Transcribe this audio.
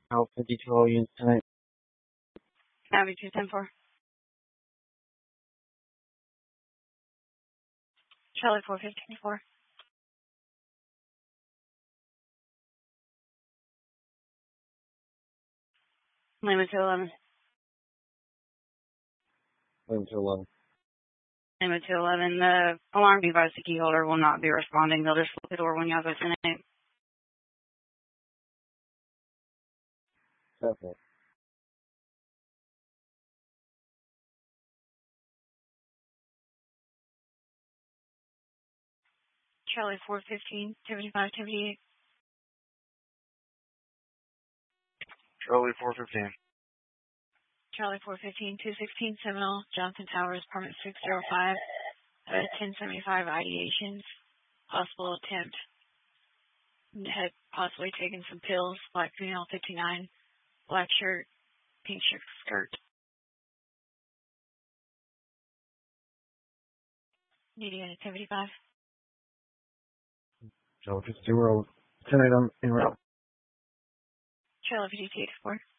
Alpha Detour units tonight. Abbey 210-4. Charlie 415-4. Lima 211. Lima 211. Lima 211. The alarm device, the key holder, will not be responding. They'll just look the door when y'all go to it. Okay. Charlie 415, 75, 78. Charlie 415. Charlie 415, 216, Seminole, Johnson Towers, apartment 605. 1075 ideations. Possible attempt. Had possibly taken some pills. Black female 59. Black shirt. Pink skirt. Needing an activity 5. Charlie 52 road. Tonight on in route. Charlie 52 4.